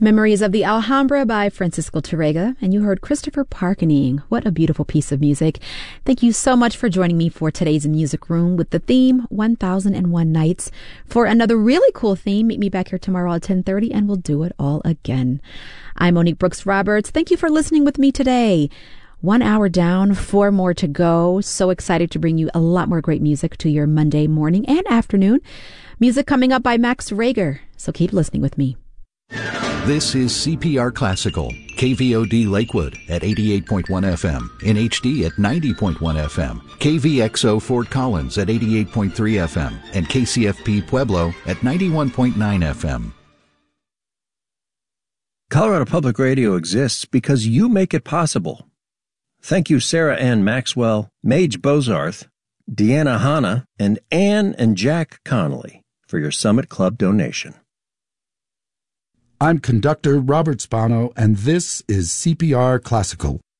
Memories of the Alhambra by Francisco Tárrega, and you heard Christopher Parkening. What a beautiful piece of music. Thank you so much for joining me for today's Music Room with the theme 1001 Nights. For another really cool theme, meet me back here tomorrow at 10:30 and we'll do it all again. I'm Monique Brooks Roberts. Thank you for listening with me today. 1 hour down, 4 more to go. So excited to bring you a lot more great music to your Monday morning and afternoon. Music coming up by Max Rager. So keep listening with me. This is CPR Classical, KVOD Lakewood at 88.1 FM, in HD at 90.1 FM, KVXO Fort Collins at 88.3 FM, and KCFP Pueblo at 91.9 FM. Colorado Public Radio exists because you make it possible. Thank you, Sarah Ann Maxwell, Mage Bozarth, Deanna Hanna, and Ann and Jack Connolly for your Summit Club donation. I'm conductor Robert Spano, and this is CPR Classical.